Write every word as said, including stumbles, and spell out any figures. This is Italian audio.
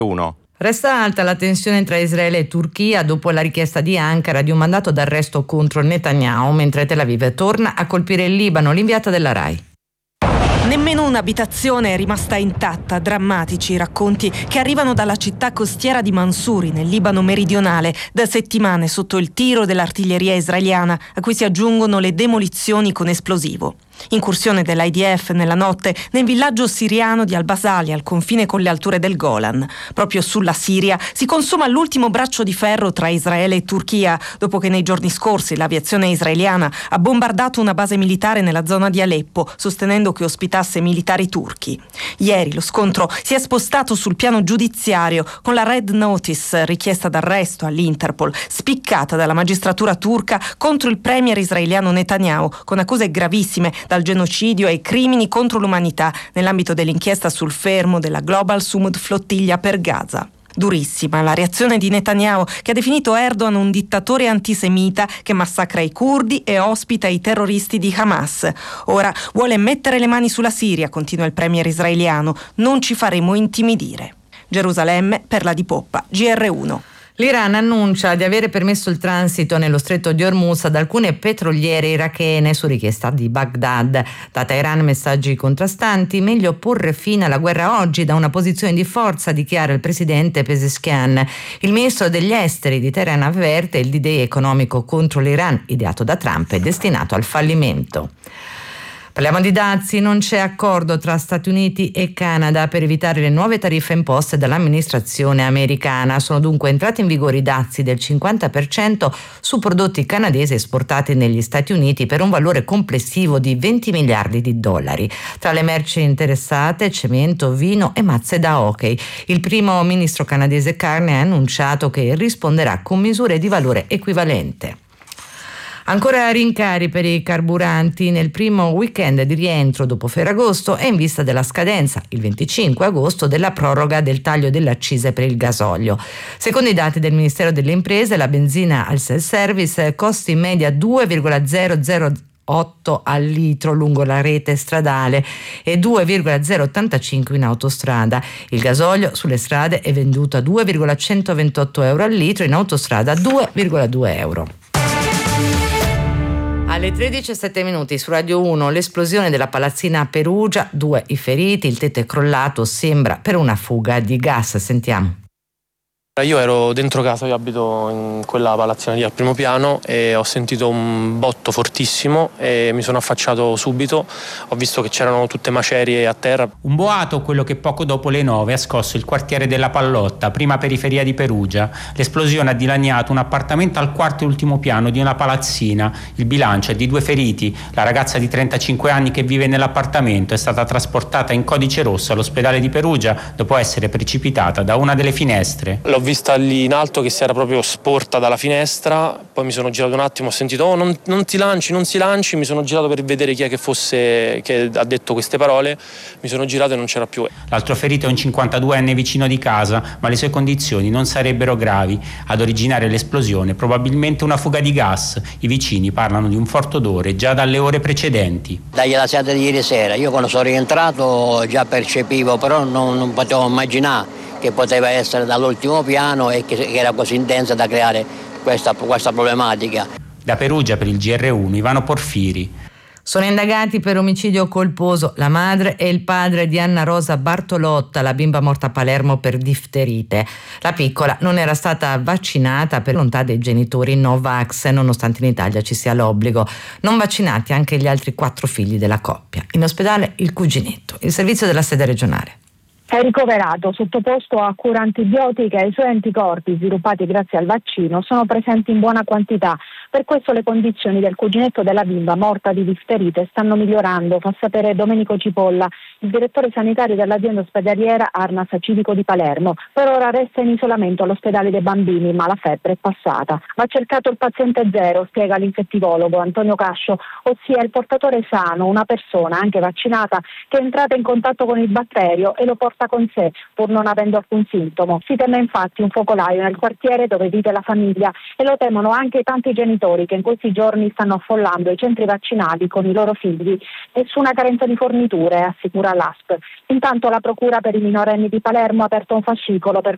uno. Resta alta la tensione tra Israele e Turchia dopo la richiesta di Ankara di un mandato d'arresto contro Netanyahu, mentre Tel Aviv torna a colpire il Libano. L'inviata della RAI. Nemmeno un'abitazione è rimasta intatta, drammatici i racconti che arrivano dalla città costiera di Mansouri, nel Libano meridionale, da settimane sotto il tiro dell'artiglieria israeliana, a cui si aggiungono le demolizioni con esplosivo. Incursione dell'I D F nella notte nel villaggio siriano di Al-Basali, al confine con le alture del Golan. Proprio sulla Siria si consuma l'ultimo braccio di ferro tra Israele e Turchia, dopo che nei giorni scorsi l'aviazione israeliana ha bombardato una base militare nella zona di Aleppo, sostenendo che ospitasse militari turchi. Ieri lo scontro si è spostato sul piano giudiziario, con la Red Notice, richiesta d'arresto all'Interpol, spiccata dalla magistratura turca contro il premier israeliano Netanyahu, con accuse gravissime dal genocidio ai crimini contro l'umanità nell'ambito dell'inchiesta sul fermo della Global Sumud Flottiglia per Gaza. Durissima la reazione di Netanyahu, che ha definito Erdogan un dittatore antisemita che massacra i curdi e ospita i terroristi di Hamas. Ora vuole mettere le mani sulla Siria, continua il premier israeliano. Non ci faremo intimidire. Gerusalemme, perla di poppa, G R uno. L'Iran annuncia di avere permesso il transito nello stretto di Hormuz ad alcune petroliere irachene su richiesta di Baghdad. Da Teheran messaggi contrastanti, meglio porre fine alla guerra oggi da una posizione di forza, dichiara il presidente Pezeshkian. Il ministro degli esteri di Teheran avverte il D-Day economico contro l'Iran, ideato da Trump, è destinato al fallimento. Parliamo di dazi, non c'è accordo tra Stati Uniti e Canada per evitare le nuove tariffe imposte dall'amministrazione americana. Sono dunque entrati in vigore i dazi del cinquanta per cento su prodotti canadesi esportati negli Stati Uniti per un valore complessivo di venti miliardi di dollari. Tra le merci interessate cemento, vino e mazze da hockey. Il primo ministro canadese Carney ha annunciato che risponderà con misure di valore equivalente. Ancora rincari per i carburanti nel primo weekend di rientro dopo Ferragosto e in vista della scadenza, il venticinque agosto, della proroga del taglio delle accise per il gasolio. Secondo i dati del Ministero delle Imprese, la benzina al self-service costa in media due virgola zero zero otto al litro lungo la rete stradale e due virgola zero ottantacinque in autostrada. Il gasolio sulle strade è venduto a due virgola centoventotto euro al litro, in autostrada a due virgola due euro. Alle tredici e sette minuti su Radio uno, l'esplosione della palazzina a Perugia, due i feriti, il tetto è crollato, sembra per una fuga di gas. Sentiamo. Io ero dentro casa, io abito in quella palazzina lì al primo piano e ho sentito un botto fortissimo e mi sono affacciato subito, ho visto che c'erano tutte macerie a terra. Un boato, quello che poco dopo le nove ha scosso il quartiere della Pallotta, prima periferia di Perugia. L'esplosione ha dilaniato un appartamento al quarto e ultimo piano di una palazzina. Il bilancio è di due feriti. La ragazza di trentacinque anni che vive nell'appartamento è stata trasportata in codice rosso all'ospedale di Perugia dopo essere precipitata da una delle finestre. L'ho vista lì in alto che si era proprio sporta dalla finestra, poi mi sono girato un attimo, ho sentito oh non, non ti lanci, non si lanci, mi sono girato per vedere chi è che fosse che ha detto queste parole, mi sono girato e non c'era più. L'altro ferito è un cinquantaduenne vicino di casa, ma le sue condizioni non sarebbero gravi. Ad originare l'esplosione probabilmente una fuga di gas. I vicini parlano di un forte odore già dalle ore precedenti. Dalla serata di ieri sera, io quando sono rientrato già percepivo, però non, non potevo immaginare che poteva essere dall'ultimo piano e che, che era così intensa da creare questa, questa problematica. Da Perugia per il G R uno, Ivano Porfiri. Sono indagati per omicidio colposo la madre e il padre di Anna Rosa Bartolotta, la bimba morta a Palermo per difterite. La piccola non era stata vaccinata per volontà dei genitori Novax, nonostante in Italia ci sia l'obbligo. Non vaccinati anche gli altri quattro figli della coppia. In ospedale il cuginetto. Il servizio della sede regionale. È ricoverato, sottoposto a cura antibiotica e i suoi anticorpi, sviluppati grazie al vaccino, sono presenti in buona quantità. Per questo le condizioni del cuginetto della bimba morta di difterite stanno migliorando, fa sapere Domenico Cipolla, il direttore sanitario dell'azienda ospedaliera Arnas Civico di Palermo. Per ora resta in isolamento all'ospedale dei bambini, ma la febbre è passata. Va cercato il paziente zero, spiega l'infettivologo Antonio Cascio, ossia il portatore sano, una persona anche vaccinata che è entrata in contatto con il batterio e lo porta con sé, pur non avendo alcun sintomo. Si teme infatti un focolaio nel quartiere dove vive la famiglia e lo temono anche i tanti genitori che in questi giorni stanno affollando i centri vaccinali con i loro figli. Nessuna carenza di forniture, assicura l'A S P. Intanto la Procura per i minorenni di Palermo ha aperto un fascicolo per